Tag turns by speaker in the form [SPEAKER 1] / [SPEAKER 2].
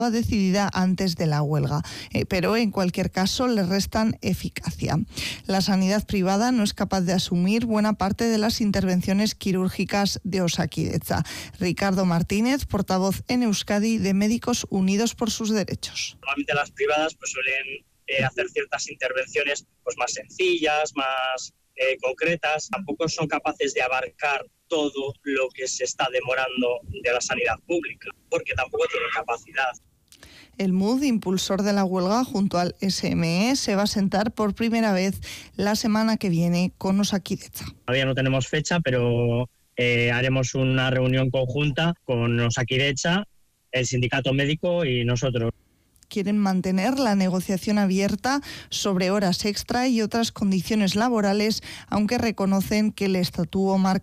[SPEAKER 1] decidida antes de la huelga, pero en cualquier caso le restan eficacia. La sanidad privada no es capaz de asumir buena parte de las intervenciones quirúrgicas de Osakidetza. Ricardo Martínez, portavoz en Euskadi de Médicos Unidos por sus Derechos.
[SPEAKER 2] Normalmente las privadas suelen hacer ciertas intervenciones más sencillas, más concretas. Tampoco son capaces de abarcar todo lo que se está demorando de la sanidad pública, porque tampoco tienen capacidad.
[SPEAKER 1] El MUD, impulsor de la huelga junto al SME, se va a sentar por primera vez la semana que viene con Osakidetza.
[SPEAKER 2] Todavía no tenemos fecha, pero haremos una reunión conjunta con Osakidetza, el sindicato médico y nosotros.
[SPEAKER 1] Quieren mantener la negociación abierta sobre horas extra y otras condiciones laborales, aunque reconocen que el estatuto marca